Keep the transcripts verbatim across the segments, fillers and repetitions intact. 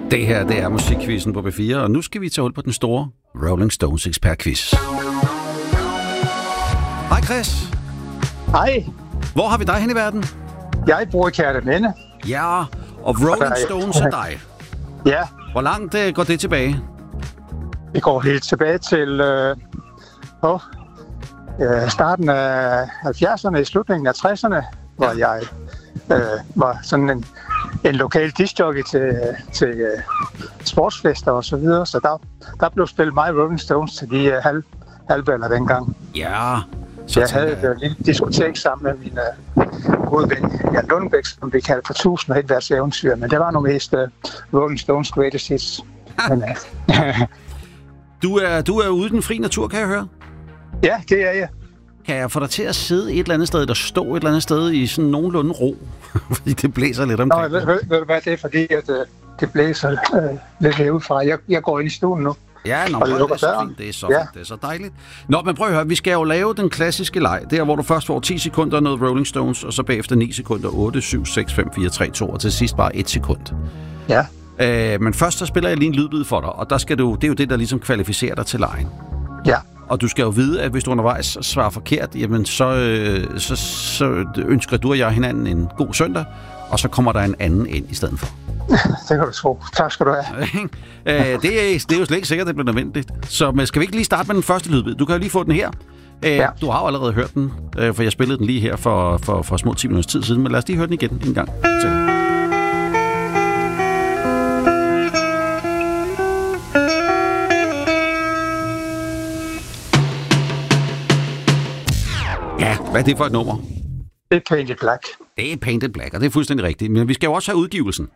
Det her, det er musikquizzen på B fire, og nu skal vi tage hul på den store Rolling Stones ekspert-quiz. Hej Chris. Hej. Hvor har vi dig hen i verden? Jeg bor i Kærteminde. Ja, og Rolling Stones er dig. Ja. Hvor langt uh, går det tilbage? Vi går helt tilbage til øh, oh, øh, starten af halvfjerdserne, i slutningen af tresserne, hvor jeg øh, var sådan en, en lokal discjockey til, til øh, sportsfester og så videre. Så der, der blev spillet meget Rolling Stones til de øh, halv, halvballer dengang. Ja. Så jeg havde et lille diskotek sammen med min øh, gode ven Jan Lundbæk, som vi kaldte for tusind og et vers eventyr, men det var nu mest øh, Rolling Stones greatest hits. Men, øh, du, er, du er ude i den frie natur, kan jeg høre? Ja, det er jeg. Kan jeg få dig til at sidde et eller andet sted, der står et eller andet sted i sådan nogenlunde ro? Fordi det blæser lidt omkring. Nå, ved, ved, ved du hvad, det er fordi, at øh, det blæser øh, lidt herudefra. Jeg, jeg går ind i stuen nu. Ja, nå, og det er så fint. Det er så, ja. fint. Det er så dejligt. Nå, men prøv at høre, vi skal jo lave den klassiske leg. Der, hvor du først får ti sekunder noget Rolling Stones, og så bagefter ni sekunder, otte, syv, seks, fem, fire, tre, to, og til sidst bare et sekund. Ja. Øh, men først så spiller jeg lige en lydbid for dig, og der skal du, det er jo det, der ligesom kvalificerer dig til legen. Ja. Og du skal jo vide, at hvis du undervejs svarer forkert, jamen så, øh, så, så ønsker du og jeg hinanden en god søndag, og så kommer der en anden ind i stedet for. Det kan du tro. Tak skal du have. øh, det, er, det er jo slet ikke sikkert, at det bliver nødvendigt. Så men skal vi ikke lige starte med den første lydbid? Du kan jo lige få den her. Øh, ja. Du har jo allerede hørt den, øh, for jeg spillede den lige her for, for, for små ti minutters tid siden, men lad os lige høre den igen en gang til. Ja, hvad er det for et nummer? Det er Painted Black. Det er Painted Black, og det er fuldstændig rigtigt. Men vi skal jo også have udgivelsen.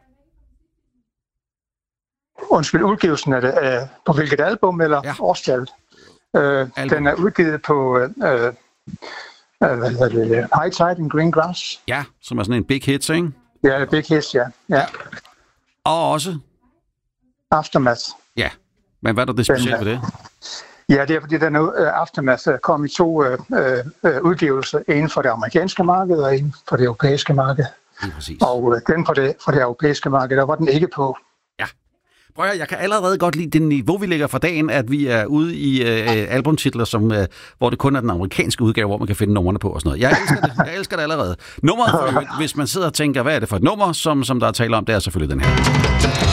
Undskyld, udgivelsen er det øh, på hvilket album eller ja. årstal? Øh, den er udgivet på øh, øh, hvad hedder det, High Tide in Green Grass. Ja, som er sådan en big hit, ikke? Ja, big hit, ja. ja. Og også? Aftermath. Ja, men hvad er der det specielt ved det? Ja, det er fordi, den uh, Aftermath kom i to uh, uh, udgivelser. En for det amerikanske marked og en for det europæiske marked. Ja, præcis. Og uh, den for det, for det europæiske marked, der var den ikke på. Ja. Prøv at, jeg kan allerede godt lide det niveau, vi lægger for dagen, at vi er ude i uh, albumtitler, som, uh, hvor det kun er den amerikanske udgave, hvor man kan finde numrene på og sådan noget. Jeg elsker det, jeg elsker det allerede. Nummeret, for, hvis man sidder og tænker, hvad er det for et nummer, som, som der er tale om, det er selvfølgelig den her.